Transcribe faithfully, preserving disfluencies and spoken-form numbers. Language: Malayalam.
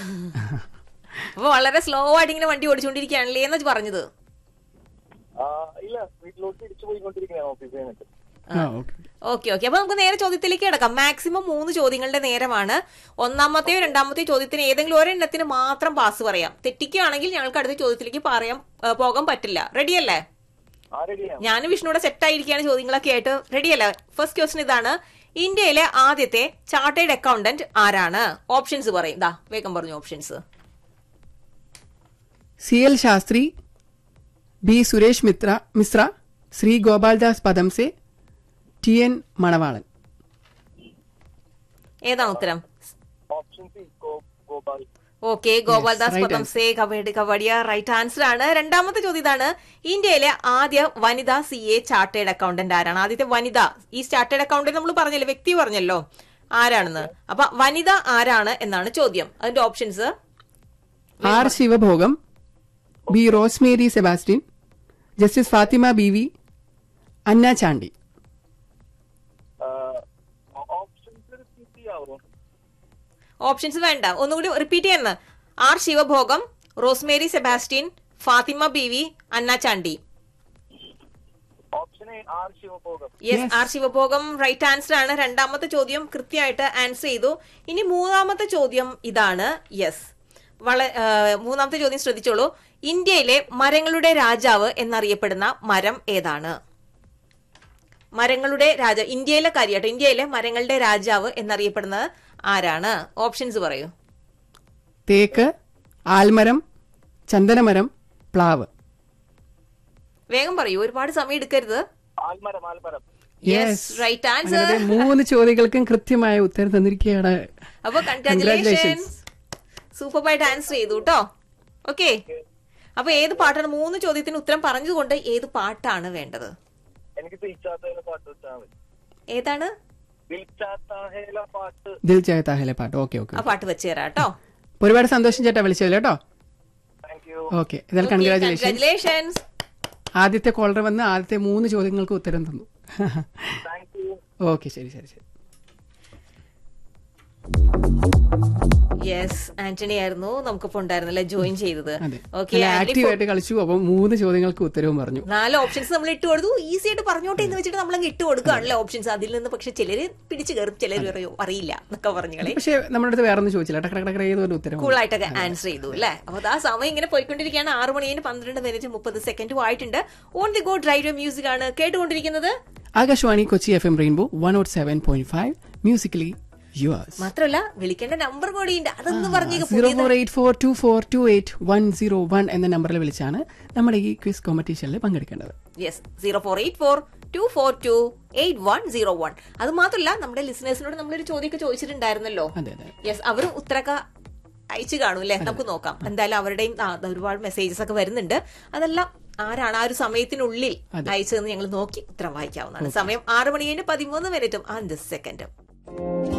അപ്പൊ വളരെ സ്ലോ ആയിട്ട് ഇങ്ങനെ വണ്ടി ഓടിച്ചുകൊണ്ടിരിക്കുകയാണല്ലേ എന്ന് പറഞ്ഞത്. ഇല്ല, വീട്ടിലോട്ട് തിരിച്ചു പോയിക്കൊണ്ടിരിക്കുകയാണ് ഓഫീസിൽ നിന്നിട്ട്. ഓക്കെ ഓക്കെ അപ്പൊ നമുക്ക് നേരെ ചോദ്യത്തിലേക്ക് കിടക്കാം. മാക്സിമം മൂന്ന് ചോദ്യങ്ങളുടെ നേരമാണ്. ഒന്നാമത്തെയോ രണ്ടാമത്തെയോ ചോദ്യത്തിന് ഏതെങ്കിലും ഒരെണ്ണത്തിന് മാത്രം പാസ് പറയാം. തെറ്റിക്കുകയാണെങ്കിൽ ഞങ്ങൾക്ക് അടുത്ത ചോദ്യത്തിലേക്ക് പറയാൻ പോകാൻ പറ്റില്ല. റെഡിയല്ലേ? ഞാനും വിഷ്ണുവിടെ സെറ്റ് ആയിരിക്കുകയാണ് ചോദ്യങ്ങളൊക്കെ ആയിട്ട്. റെഡിയല്ലേ? ഫസ്റ്റ് ക്വസ്റ്റ്യൻ ഇതാണ്. ഇന്ത്യയിലെ ആദ്യത്തെ ചാർട്ടേഡ് അക്കൗണ്ടന്റ് ആരാണ്? ഓപ്ഷൻസ് പറയും. ദാ വേഗം പറഞ്ഞു options. C L Shastri, B Suresh Mitra Mishra, Shri Gopaldas പദംസെ, T N മണവാളൻ. ഏതാണ് ഉത്തരം? Option C Gopal. Okay, Gopaldas പദംസെ kabaddi കബഡിയ right answer ആണ്. രണ്ടാമത്തെ ചോദ്യം ഇതാണ്. ഇന്ത്യയിലെ ആദ്യ വനിതാ സി എ ചാർട്ടേഡ് അക്കൗണ്ടന്റ് ആരാണ്? ആദ്യത്തെ വനിത. ഈ ചാർട്ടേഡ് അക്കൗണ്ടന്റ് നമ്മൾ പറഞ്ഞല്ലോ, വ്യക്തി പറഞ്ഞല്ലോ ആരാണെന്ന്. അപ്പൊ വനിത ആരാണ് എന്നാണ് ചോദ്യം. അതിന്റെ options: R ശിവഭോഗം, B Rosemary Sebastian, justice Fathima B V, അന്ന ചാണ്ടി. ഓപ്ഷൻസ് വേണ്ട, ഒന്നുകൂടി റിപ്പീറ്റ് ചെയ്യുന്ന. R ശിവഭോഗം, Rosemary Sebastian, Fathima B V, അന്ന Chandy. Yes, R ശിവഭോഗം right answer ആണ്. രണ്ടാമത്തെ ചോദ്യം കൃത്യമായിട്ട് ആൻസർ ചെയ്തു. ഇനി മൂന്നാമത്തെ ചോദ്യം ഇതാണ്. യെസ്, വളരെ മൂന്നാമത്തെ ചോദ്യം ശ്രദ്ധിച്ചോളൂ. ഇന്ത്യയിലെ മരങ്ങളുടെ രാജാവ് എന്നറിയപ്പെടുന്ന മരം ഏതാണ്? മരങ്ങളുടെ രാജാവ്, ഇന്ത്യയിലെ കാര്യമായിട്ട്, ഇന്ത്യയിലെ മരങ്ങളുടെ രാജാവ് എന്നറിയപ്പെടുന്നത് ആരാണ്? ഓപ്ഷൻസ് പറയൂ. തേക്ക്, ആൽമരം, ചന്ദനമരം, പ്ലാവ്. വേഗം പറയൂ, ഒരുപാട് സമയം എടുക്കരുത്. Yes, right answer. മൂന്ന് ചോദ്യങ്ങൾക്കും കൃത്യമായ ഉത്തരം തന്നിരിക്കുകയാണ്. അപ്പൊ കൺഗ്രാറ്റുലേഷൻസ്, സൂപ്പറായിട്ട് ആൻസർ ചെയ്തു കേട്ടോ. ഓക്കെ, അപ്പൊ ഏത് പാട്ടാണ്? മൂന്ന് ചോദ്യത്തിന് ഉത്തരം പറഞ്ഞതുകൊണ്ട് ഏത് പാട്ടാണ് വേണ്ടത്? ഏതാണ്? ദിൽ ചാഹത്താ ഹൈ പാട്ട്. ഓക്കെ ഓക്കെ, ആ പാട്ട് വെച്ച് തരാം കേട്ടോ. ഒരുപാട് സന്തോഷം ചേട്ടാ വിളിച്ചല്ലോ കേട്ടോ. ഓക്കെ, ഇതായാലും കൺഗ്രാറ്റുലേഷൻസ്. ആദ്യത്തെ കോളർ വന്ന് ആദ്യത്തെ മൂന്ന് ചോദ്യങ്ങൾക്ക് ഉത്തരം തന്നു. ഓക്കെ, ശരി ശരി ശരി. യെസ്, ആന്റണി ആയിരുന്നു നമുക്കിപ്പോ ഉണ്ടായിരുന്നല്ലേ ജോയിൻ ചെയ്തത്. ആക്റ്റീവായിട്ട് കളിച്ചു. അപ്പൊ മൂന്ന് ചോദ്യങ്ങൾക്ക് ഉത്തരവും പറഞ്ഞു. നാല് ഓപ്ഷൻസ് നമ്മൾ ഇട്ട് കൊടുത്തു. ഈസി ആയിട്ട് പറഞ്ഞോട്ടെ എന്ന് വെച്ചിട്ട് നമ്മളങ്ങ് ഇട്ട് കൊടുക്കുകയാണല്ലോ ഓപ്ഷൻസ്. അതിൽ നിന്ന് പക്ഷെ ചിലര് പിടിച്ചു കയറും, ചിലര് അറിയില്ല എന്നൊക്കെ പറഞ്ഞു കളി. പക്ഷെ നമ്മുടെ അടുത്ത് വേറെ ഒന്നും ചോദിച്ചില്ല, ഉത്തരം കൂളായിട്ടൊക്കെ ആൻസർ ചെയ്തു അല്ലെ. അപ്പൊ ആ സമയം ഇങ്ങനെ പോയിക്കൊണ്ടിരിക്കുകയാണ്. ആറ് മണിന് പന്ത്രണ്ട് മിനിറ്റ് മുപ്പത് സെക്കൻഡും ആയിട്ടുണ്ട്. On the go drive music ആണ് കേട്ടുകൊണ്ടിരിക്കുന്നത്. Akashvani Kochi F M rainbow one ഓട്ട് സെവൻ പോയിന്റ് ഫൈവ് മ്യൂസിക്കലി മാത്രമല്ല വിളിക്കേണ്ട നമ്പർ കൂടിയുണ്ട്, അതൊന്നും പറഞ്ഞു. Zero four eight four to four to eight one zero one എന്ന നമ്പറിൽ വിളിച്ചാണ് നമ്മുടെ ഈ quiz കോമ്പറ്റീഷനിൽ പങ്കെടുക്കേണ്ടത്. Yes, zero four eight four to four to eight one zero one. അത് മാത്രമല്ല നമ്മുടെ ലിസണേഴ്സിനോട് നമ്മളൊരു ചോദ്യമൊക്കെ ചോദിച്ചിട്ടുണ്ടായിരുന്നല്ലോ. യെസ്, അവരും ഉത്തരമൊക്കെ അയച്ചു കാണും അല്ലെ? നമുക്ക് നോക്കാം. എന്തായാലും അവരുടെയും ഒരുപാട് മെസ്സേജസ് ഒക്കെ വരുന്നുണ്ട്. അതെല്ലാം ആരാണ് ആ ഒരു സമയത്തിനുള്ളിൽ അയച്ചതെന്ന് ഞങ്ങൾ നോക്കി ഉത്തരം വായിക്കാവുന്നതാണ്. സമയം ആറ് മണി കഴിഞ്ഞ് പതിമൂന്ന് മിനിറ്റും അഞ്ച് സെക്കൻഡും.